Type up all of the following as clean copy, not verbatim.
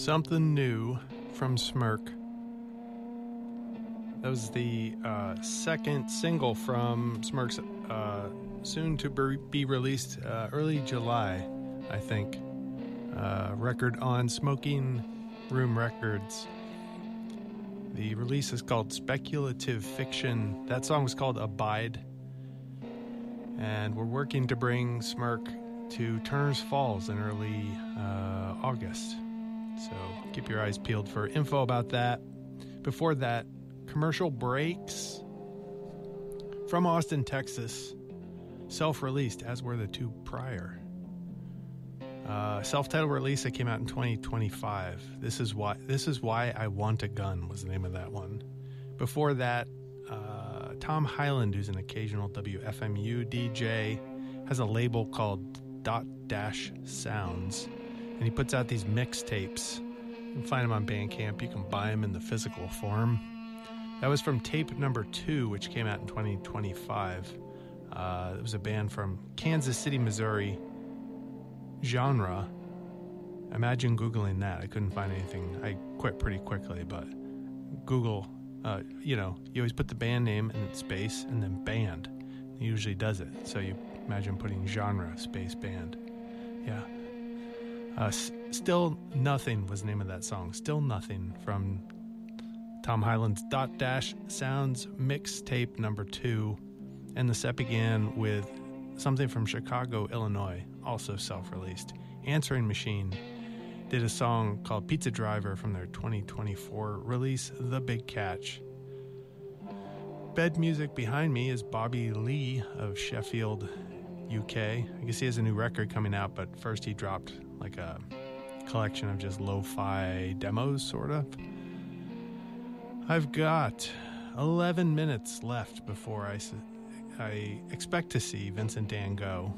Something New from Smirk. That was the second single from Smirk's soon to be released early July, I think, record on Smoking Room Records. The release is called Speculative Fiction. That song was called Abide. And we're working to bring Smirk to Turner's Falls in early August. So keep your eyes peeled for info about that. Before that, commercial breaks from Austin, Texas. Self-released, as were the two prior. Self-titled release that came out in 2025. This is why I Want a Gun was the name of that one. Before that, Tom Hyland, who's an occasional WFMU DJ, has a label called Dot Dash Sounds, and he puts out these mixtapes. You can find them on Bandcamp. You can buy them in the physical form. That was from tape number 2, which came out in 2025. It was a band from Kansas City, Missouri. Genre. Imagine Googling that. I couldn't find anything. I quit pretty quickly, but Google, you always put the band name and space and then band. It usually does it. So you imagine putting genre space band. Yeah. Still Nothing was the name of that song. Still Nothing from Tom Hyland's Dot Dash Sounds mixtape number 2. And the set began with something from Chicago, Illinois, also self-released. Answering Machine did a song called Pizza Driver from their 2024 release, The Big Catch. Bed music behind me is Bobby Lee of Sheffield, UK. I guess he has a new record coming out, but first he dropped like a collection of just lo-fi demos, sort of. I've got 11 minutes left before I expect to see Vincent Dan Go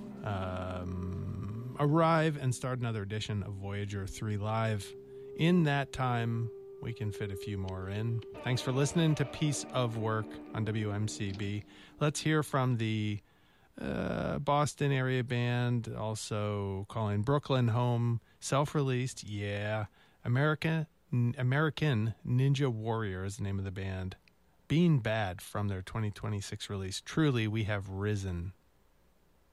arrive and start another edition of Voyager 3 Live. In that time, we can fit a few more in. Thanks for listening to Piece of Work on WMCB. Let's hear from the Boston area band, also calling Brooklyn home, self-released, American Ninja Warrior is the name of the band. Being Bad from their 2026 release. Truly, we have risen.